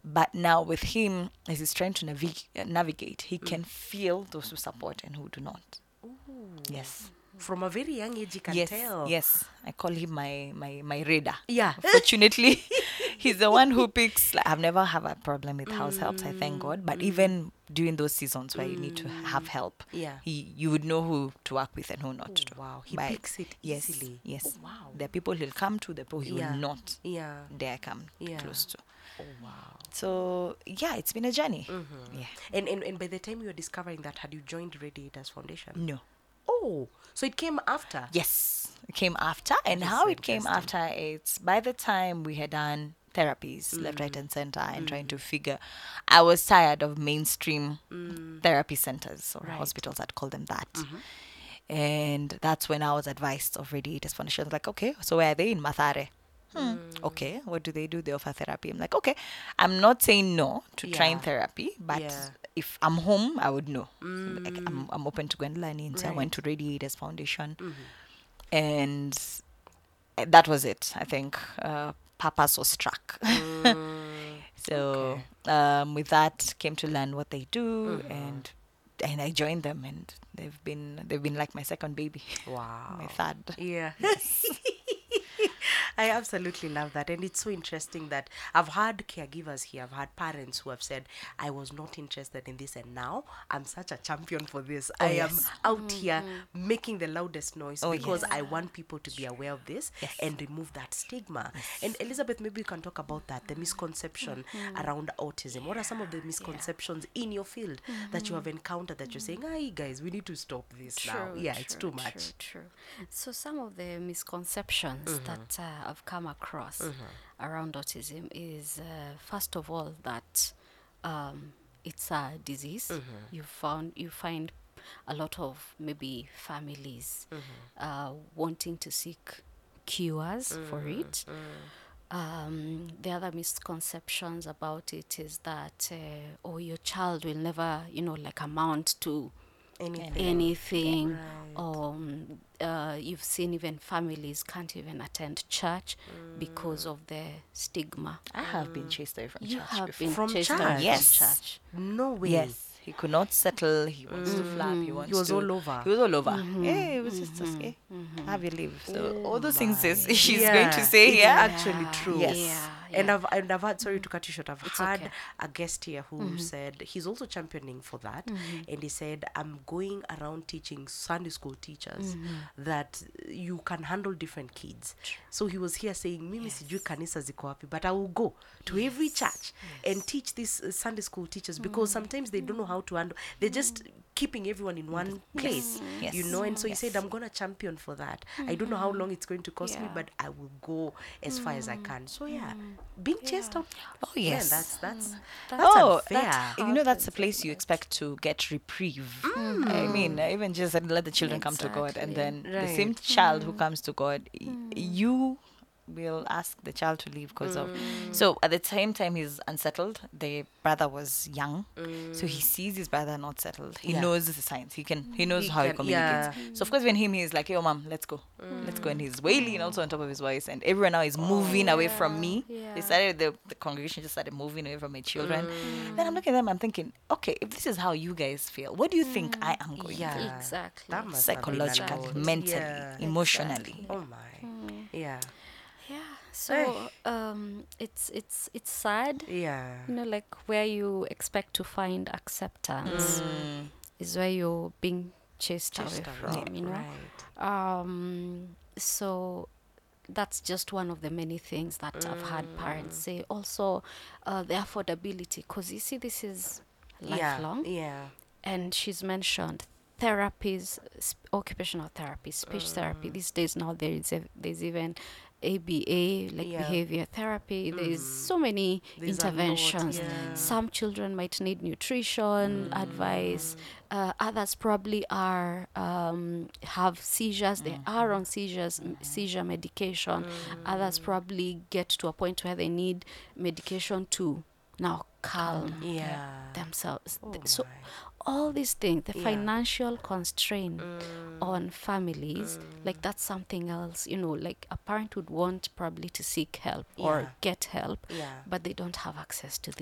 But now with him, as he's trying to navigate, he can feel those who support and who do not. Yes. From a very young age, you can Yes, tell. yes. I call him my radar. Yeah. Fortunately, he's the one who picks. Like, I've never had a problem with house helps. I thank God. But even during those seasons where you need to have help, Yeah. you would know who to work with and who not to. Wow, he But picks it yes, easily. yes. Oh, wow. There are people he'll come to. There are people he Yeah. will not Yeah. dare come Yeah. close to. Oh, wow. So yeah, it's been a journey. Yeah. And by the time you were discovering that, had you joined Radiators Foundation? No. Oh, so it came after? Yes, it came after. And is how so it came interesting. after, it's by the time we had done therapies left, right, and center and trying to figure, I was tired of mainstream therapy centers or Right. hospitals, I'd call them that. And that's when I was advised of Radiators Foundation. I was like, okay, so where are they? In Mathare. Okay, what do? They offer therapy. I'm like, okay, I'm not saying no to trying Yeah. therapy, but Yeah. if I'm home, I would know. Like, I'm open to go and learning. So I went Right. to Radiators Foundation, and that was it. I think purpose was struck. So with that, came to learn what they do, and I joined them, and they've been like my second baby. Wow. My third. Yeah. I absolutely love that. And it's so interesting that I've had caregivers here, I've had parents who have said, I was not interested in this, and now I'm such a champion for this. I am yes. out here making the loudest noise because yes. I want people to be aware of this and remove that stigma. And Elizabeth, maybe you can talk about that, the misconception around autism. What are some of the misconceptions in your field that you have encountered that you're saying, hey guys, we need to stop this now? Yeah, it's too much. True. So some of the misconceptions that I've come across around autism is, first of all, that it's a disease. You find a lot of maybe families wanting to seek cures for it. The other misconceptions about it is that, your child will never, like amount to anything. You've seen even families can't even attend church because of the stigma. I have been chased away from You church have before. been From chased church? away from Yes. church. No way. Yes. He could not settle. He wants to flap. He wants He was to. all over. He was all over. Yeah, it was just okay. Have your leave. So all those things she's going to say it's here. actually true. Yes. Yeah. And I've had, sorry to cut you short, I've had okay. a guest here who said he's also championing for that, and he said, I'm going around teaching Sunday school teachers that you can handle different kids. So he was here saying, mimi sijui kanisa ziko wapi, but I will go to every church and teach these Sunday school teachers, because sometimes they don't know how to handle, they're just keeping everyone in one place, Yes. you know. And so he said, I'm gonna champion for that. I don't know how long it's going to cost me, Yeah. but I will go as far as I can. So yeah, being chased out. Oh, yes. Man, that's Oh, unfair. that's a place you expect to get reprieve. I mean, even just let the children come to God, and then the same Right. child who comes to God, you will ask the child to leave because of. So at the same time, he's unsettled. The brother was young, so he sees his brother not settled. He Yeah. knows the signs. He knows He how he can- communicates. yeah. So of course, when he's like, "Yo, mom, let's go, and he's wailing also on top of his voice, and everyone now is moving away from me. yeah. They started the congregation just started moving away from my children. Then I'm looking at them, I'm thinking, okay, if this is how you guys feel, what do you think I am going Yeah. through? Exactly. That must have been Psychologically, allowed. mentally, Yeah. emotionally. Oh my. Yeah. Yeah. So it's sad. Yeah. Like where you expect to find acceptance is where you're being chased away from. Right. So that's just one of the many things that I've had parents say. Also, the affordability, because you see, this is lifelong. Yeah. And she's mentioned therapies, occupational therapy, speech therapy. These days now there's even ABA, like Yeah. behavior therapy. There's so many There's a lot, interventions. yeah. Some children might need nutrition advice. Others probably are have seizures. They are on seizure medication. Others probably get to a point where they need medication to now calm Yeah. themselves. Oh So my. all these things, the Yeah. financial constraint on families, like that's something else, like a parent would want probably to seek help or Yeah. get help, Yeah. but they don't have access to